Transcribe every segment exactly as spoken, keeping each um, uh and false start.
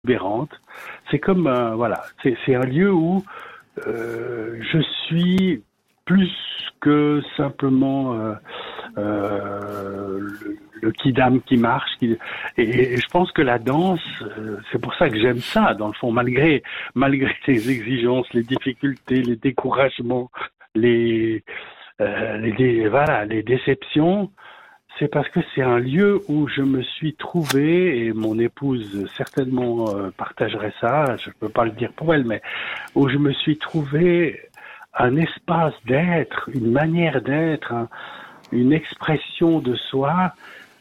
exubérante. C'est comme, euh, voilà, c'est, c'est un lieu où euh, je suis plus que simplement euh, euh, le, le kidam qui marche. Qui, et, et je pense que la danse, euh, c'est pour ça que j'aime ça, dans le fond, malgré malgré les exigences, les difficultés, les découragements, les, euh, les voilà, les déceptions. C'est parce que c'est un lieu où je me suis trouvé, et mon épouse certainement euh, partagerait ça, je ne peux pas le dire pour elle, mais où je me suis trouvé un espace d'être, une manière d'être, un, une expression de soi,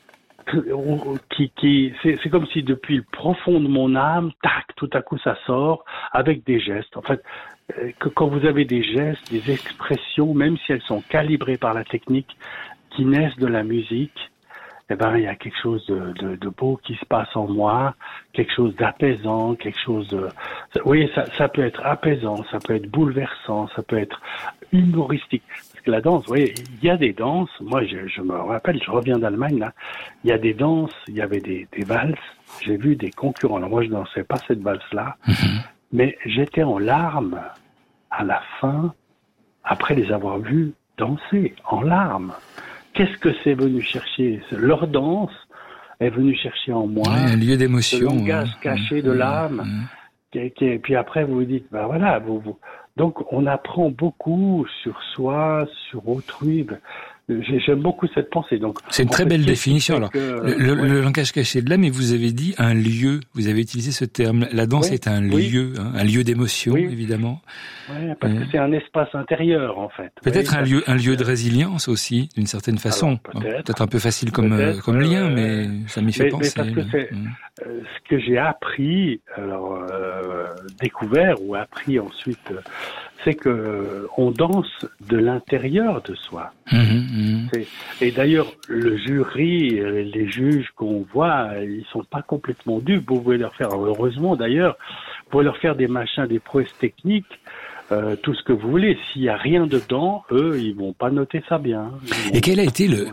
qui, qui c'est, c'est comme si depuis le profond de mon âme, tac, tout à coup ça sort avec des gestes. En fait, que quand vous avez des gestes, des expressions, même si elles sont calibrées par la technique, qui naissent de la musique, eh ben, il y a quelque chose de, de, de beau qui se passe en moi, quelque chose d'apaisant, quelque chose de... Vous voyez, ça, ça peut être apaisant, ça peut être bouleversant, ça peut être humoristique. Parce que la danse, vous voyez, il y a des danses, moi je, je me rappelle, je reviens d'Allemagne, là, il y a des danses, il y avait des, des valses, j'ai vu des concurrents, alors moi je dansais pas cette valse-là, mm-hmm. mais j'étais en larmes à la fin, après les avoir vus danser, en larmes. Qu'est-ce que c'est venu chercher? Leur danse est venue chercher en moi oui, un lieu d'émotion, ce langage hein. caché mmh, de l'âme. Mmh. Qui, qui, et puis après, vous vous dites, ben voilà, vous, vous. Donc on apprend beaucoup sur soi, sur autrui. J'aime beaucoup cette pensée. Donc, c'est une très fait, belle définition. Alors, que, le, le, ouais. le langage caché de l'âme, mais vous avez dit un lieu. Vous avez utilisé ce terme. La danse oui. est un oui. lieu, hein, un lieu d'émotion, oui. évidemment. Oui, parce euh... que c'est un espace intérieur, en fait. Peut-être oui, un lieu, un lieu de résilience aussi, d'une certaine façon. Alors, peut-être. peut-être un peu facile comme euh, comme lien, euh, mais ça m'y fait mais, penser. Mais parce que c'est mmh. euh, ce que j'ai appris, alors euh, découvert ou appris ensuite. Euh, c'est que on danse de l'intérieur de soi. Mmh, mmh. C'est, et d'ailleurs, le jury, les juges qu'on voit, ils sont pas complètement dupes. Vous pouvez leur faire, heureusement d'ailleurs, vous pouvez leur faire des machins, des prouesses techniques, euh, tout ce que vous voulez. S'il y a rien dedans, eux, ils vont pas noter ça bien. Vont, et quel a été le,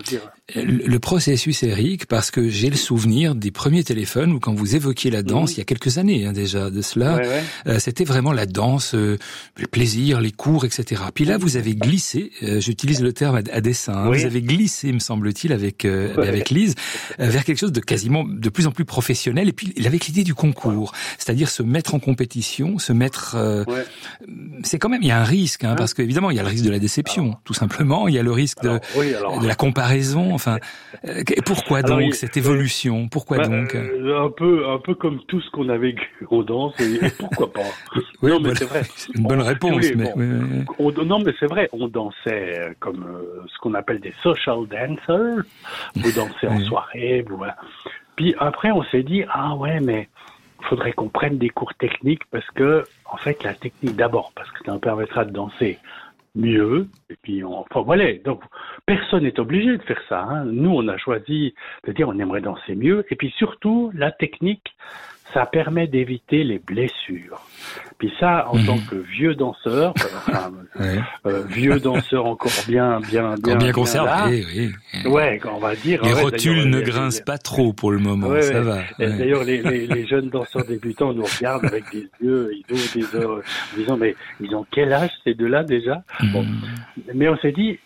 le processus, Eric? Parce que j'ai le souvenir des premiers téléphones où quand vous évoquiez la danse, mmh. il y a quelques années hein, déjà de cela, ouais, ouais. Euh, c'était vraiment la danse, euh, le plaisir, les cours, et cetera. Puis là, vous avez glissé, euh, j'utilise le terme à, à dessein, hein, oui. vous avez glissé, me semble-t-il, avec euh, ouais. avec Lise, euh, vers quelque chose de quasiment de plus en plus professionnel, et puis avec l'idée du concours, c'est-à-dire se mettre en compétition, se mettre... Euh, ouais. C'est quand même, il y a un risque, hein, hein parce qu'évidemment, il y a le risque de la déception, alors, tout simplement, il y a le risque de, alors, oui, alors, de la comparaison, enfin, euh, pourquoi donc alors, cette évolution? Pourquoi bah, donc euh, Un peu, un peu comme tout ce qu'on a vécu, on danse, et, et pourquoi pas oui, non, mais voilà, c'est vrai. C'est une bonne on, réponse, les, mais... Bon, oui, oui. On, non, mais c'est vrai, on dansait comme euh, ce qu'on appelle des social dancers, vous dansez en oui. soirée, vous, voilà. Puis après, on s'est dit, ah ouais, mais il faudrait qu'on prenne des cours techniques parce que, en fait, la technique d'abord, parce que ça nous permettra de danser mieux, et puis, on, enfin voilà, donc personne n'est obligé de faire ça. Hein. Nous, on a choisi de dire on aimerait danser mieux, et puis surtout, la technique, ça permet d'éviter les blessures. Puis ça, en mmh. tant que vieux danseur, enfin, ouais. euh, vieux danseur encore bien, bien, bien, bien, bien conservé, oui. Ouais, on va dire. Les ouais, rotules ne grincent pas trop pour le moment, ouais, ça ouais. va. Ouais. D'ailleurs, les, les, les jeunes danseurs débutants nous regardent avec des yeux, ils ouvrent des heures, en disant mais ils ont quel âge ces deux-là déjà mmh. Bon, mais on s'est dit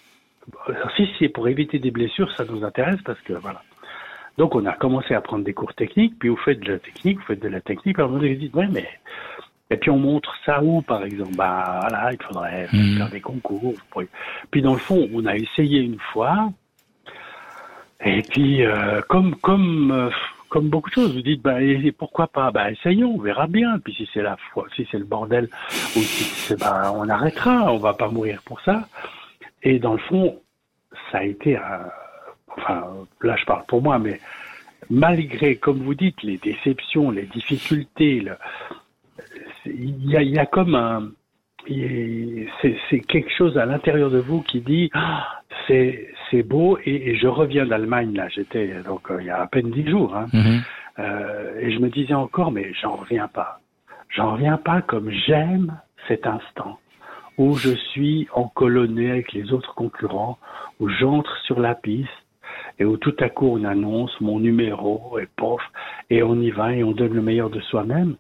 si c'est pour éviter des blessures, ça nous intéresse parce que voilà. Donc, on a commencé à prendre des cours techniques, puis vous faites de la technique, vous faites de la technique, alors on nous dit, ouais, mais... Et puis, on montre ça où, par exemple? Bah, voilà, il faudrait mmh. faire des concours. Puis, dans le fond, on a essayé une fois, et puis, euh, comme, comme, euh, comme beaucoup de choses, vous dites, bah, et pourquoi pas? Bah, essayons, on verra bien. Puis, si c'est la foi, si c'est le bordel, ou si c'est, bah, on arrêtera, on va pas mourir pour ça. Et dans le fond, ça a été un... Enfin, là, je parle pour moi, mais malgré, comme vous dites, les déceptions, les difficultés, le, il y a, il y a comme un, c'est, c'est quelque chose à l'intérieur de vous qui dit, ah, c'est, c'est beau, et, et je reviens d'Allemagne, là, j'étais, donc, euh, il y a à peine dix jours, hein, mm-hmm. euh, et je me disais encore, mais j'en reviens pas. J'en reviens pas comme j'aime cet instant où je suis encolonné avec les autres concurrents, où j'entre sur la piste, et où tout à coup on annonce mon numéro et pof, et on y va et on donne le meilleur de soi-même.